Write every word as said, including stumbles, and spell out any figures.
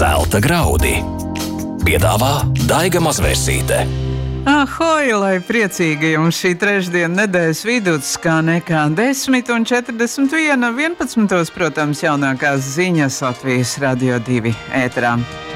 Zelta graudi. Piedāvā Daiga Mazvērsīte. Ahoj, lai priecīgi jums šī trešdiena nedēļas vidus, kā nekā desmit un četrdesmit viena, vienpadsmitos, protams, jaunākās ziņas Latvijas Radio divi ēterā.